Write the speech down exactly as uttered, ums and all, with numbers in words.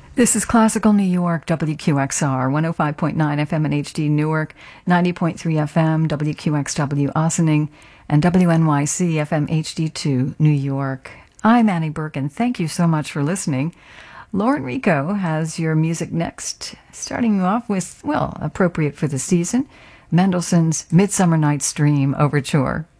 This is Classical New York, W Q X R, one oh five point nine F M in H D Newark, ninety point three F M, W Q X W Ossining, and W N Y C F M H D two New York. I'm Annie Burke, and thank you so much for listening. Lauren Rico has your music next, starting you off with, well, appropriate for the season, Mendelssohn's Midsummer Night's Dream Overture.